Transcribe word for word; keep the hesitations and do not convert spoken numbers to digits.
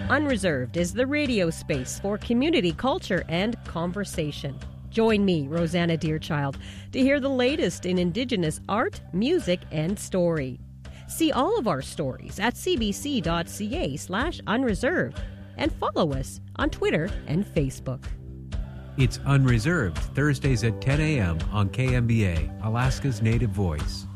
Unreserved is the radio space for community culture and conversation. Join me, Rosanna Deerchild, to hear the latest in Indigenous art, music, and story. See all of our stories at cbc.ca slash unreserved and follow us on Twitter and Facebook. It's Unreserved, Thursdays at ten a.m. on K M B A, Alaska's Native Voice.